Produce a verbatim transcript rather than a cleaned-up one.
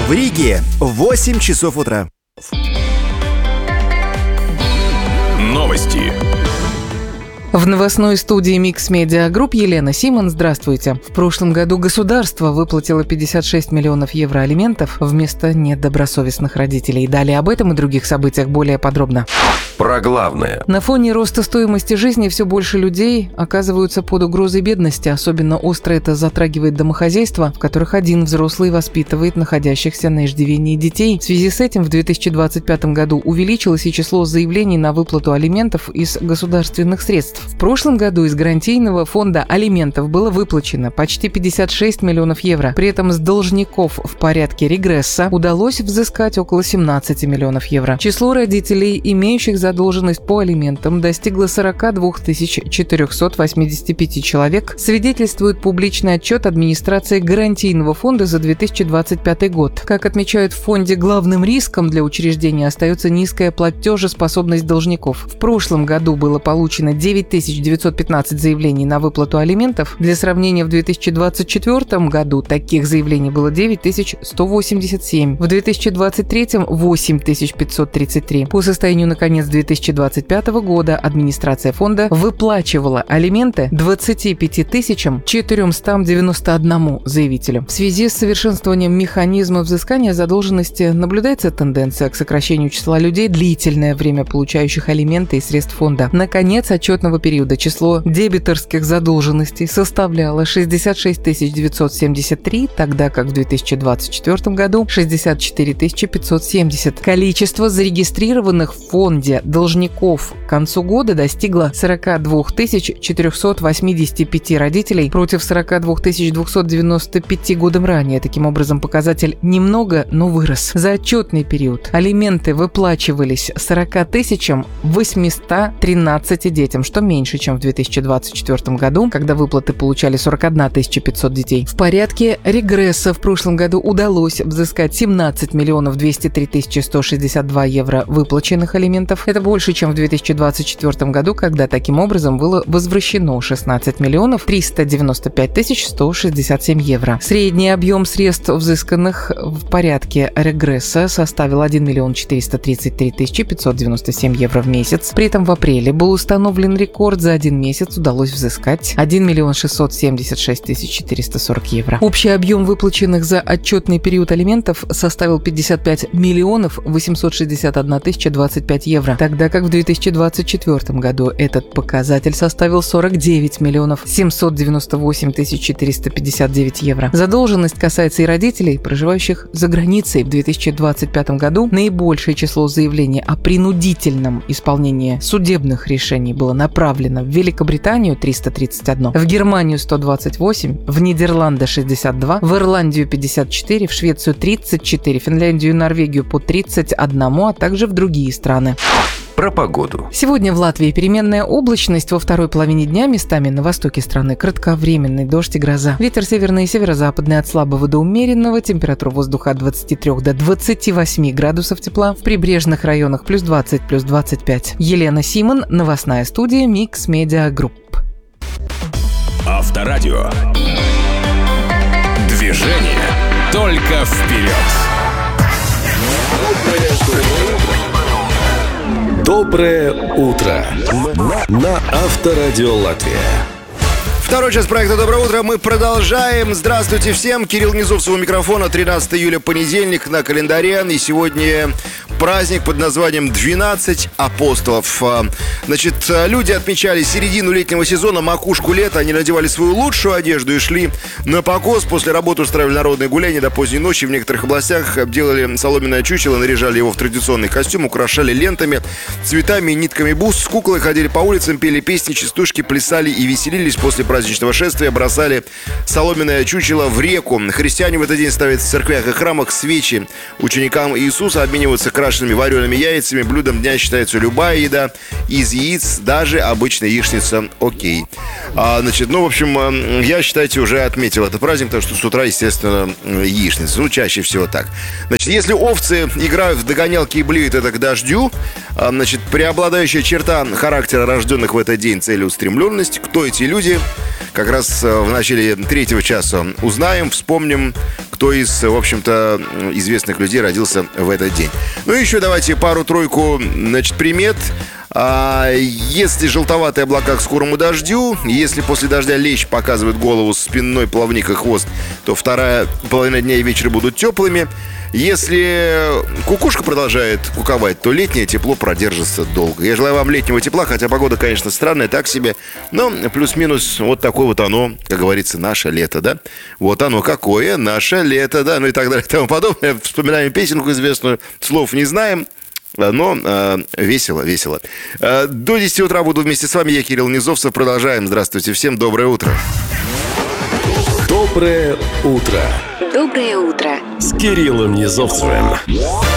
В Риге восемь часов утра. Новости. В новостной студии Mix Media Group Елена Симон. Здравствуйте. В прошлом году государство выплатило пятьдесят шесть миллионов евро алиментов вместо недобросовестных родителей. Далее об этом и других событиях более подробно. Про главное. На фоне роста стоимости жизни все больше людей оказываются под угрозой бедности. Особенно остро это затрагивает домохозяйства, в которых один взрослый воспитывает находящихся на иждивении детей. В связи с этим в две тысячи двадцать пятом году увеличилось и число заявлений на выплату алиментов из государственных средств. В прошлом году из гарантийного фонда алиментов было выплачено почти пятьдесят шесть миллионов евро. При этом с должников в порядке регресса удалось взыскать около семнадцать миллионов евро. Число родителей, имеющих задолженность по алиментам, достигло сорок два тысячи четыреста восемьдесят пять человек, свидетельствует публичный отчет администрации гарантийного фонда за две тысячи двадцать пятый год. Как отмечают в фонде, главным риском для учреждения остается низкая платежеспособность должников. В прошлом году было получено девять тысяч девятьсот пятнадцать заявлений на выплату алиментов. Для сравнения, в две тысячи двадцать четвёртом году таких заявлений было девять тысяч сто восемьдесят семь, в две тысячи двадцать третьем – восемь тысяч пятьсот тридцать три. По состоянию на конец две тысячи двадцать пятого года администрация фонда выплачивала алименты двадцати пяти тысячам четырёмстам девяноста одному заявителю. В связи с совершенствованием механизма взыскания задолженности наблюдается тенденция к сокращению числа людей, длительное время получающих алименты из средств фонда. На конец отчетного периода число дебиторских задолженностей составляло шестьдесят шесть тысяч девятьсот семьдесят три, тогда как в две тысячи двадцать четвёртом году шестьдесят четыре тысячи пятьсот семьдесят. Количество зарегистрированных в фонде должников к концу года достигло сорок два тысяч четыреста восемьдесят пять родителей против сорок два тысяч двести девяносто пять годом ранее. Таким образом, показатель немного, но вырос. За отчетный период алименты выплачивались сорока тысячам восьмистам тринадцати детям, что меньше, чем в две тысячи двадцать четвёртом году, когда выплаты получали сорок одна тысяча пятьсот детей. В порядке регресса в прошлом году удалось взыскать семнадцать миллионов двести три тысячи сто шестьдесят два евро выплаченных алиментов. Это больше, чем в две тысячи двадцать четвёртом году, когда таким образом было возвращено шестнадцать миллионов триста девяносто пять тысяч сто шестьдесят семь евро. Средний объем средств, взысканных в порядке регресса, составил один миллион четыреста тридцать три тысячи пятьсот девяносто семь евро в месяц. При этом в апреле был установлен рекорд: за один месяц удалось взыскать один миллион шестьсот семьдесят шесть тысяч четыреста сорок евро. Общий объем выплаченных за отчетный период алиментов составил пятьдесят пять миллионов восемьсот шестьдесят одна тысяча двадцать пять евро, тогда как в две тысячи двадцать четвёртом году этот показатель составил сорок девять миллионов семьсот девяносто восемь тысяч четыреста пятьдесят девять евро. Задолженность касается и родителей, проживающих за границей. В две тысячи двадцать пятом году наибольшее число заявлений о принудительном исполнении судебных решений было направлено в Великобританию – триста тридцать один, в Германию – сто двадцать восемь, в Нидерланды – шестьдесят два, в Ирландию – пятьдесят четыре, в Швецию – тридцать четыре, Финляндию и Норвегию по тридцать один, а также в другие страны. Про погоду. Сегодня в Латвии переменная облачность, во второй половине дня местами на востоке страны кратковременный дождь и гроза. Ветер северный и северо-западный от слабого до умеренного, температура воздуха от двадцати трёх до двадцати восьми градусов тепла, в прибрежных районах плюс двадцать, плюс двадцать пять. Елена Симон, новостная студия Mix Media Group. Авторадио. Движение только вперед. Доброе утро на Авторадио Латвия. Второй час проекта «Доброе утро». Мы продолжаем. Здравствуйте всем. Кирилл Низовцев у микрофона. тринадцатого июля, понедельник на календаре. И сегодня праздник под названием «двенадцать апостолов». Значит, люди отмечали середину летнего сезона, макушку лета. Они надевали свою лучшую одежду и шли на покос. После работы устраивали народные гуляния до поздней ночи. В некоторых областях делали соломенное чучело, наряжали его в традиционный костюм, украшали лентами, цветами и нитками бус. С куклой ходили по улицам, пели песни, частушки, плясали и веселились. После праздничного шествия бросали соломенное чучело в реку. Христиане в этот день ставят в церквях и храмах свечи ученикам Иисуса, обмениваются крашенными вареными яйцами. Блюдом дня считается любая еда из яиц, даже обычная яичница. Окей. А, значит, ну, в общем, я, считайте, уже отметил этот праздник, потому что с утра, естественно, яичница. Ну, чаще всего так. Значит, если овцы играют в догонялки и блеют это к дождю, значит, преобладающая черта характера рожденных в этот день — целеустремленность. Кто эти люди? как раз в начале третьего часа узнаем, вспомним, кто из, в общем-то, известных людей родился в этот день. Ну и еще давайте пару-тройку, значит, примет. А если желтоватые облака к скорому дождю, если после дождя лещ показывает голову, спинной плавник и хвост, то вторая половина дня и вечера будут теплыми. Если кукушка продолжает куковать, то летнее тепло продержится долго. Я желаю вам летнего тепла, хотя погода, конечно, странная, так себе. Но плюс-минус вот такое вот оно, как говорится, наше лето, да? Вот оно какое, наше лето, да? Ну и так далее и тому подобное. Вспоминаем песенку известную, слов не знаем. Но э, весело, весело. Э, до десяти утра буду вместе с вами. Я Кирилл Низовцев. Продолжаем. Здравствуйте всем. Доброе утро. Доброе утро. Доброе утро. С Кириллом Низовцевым.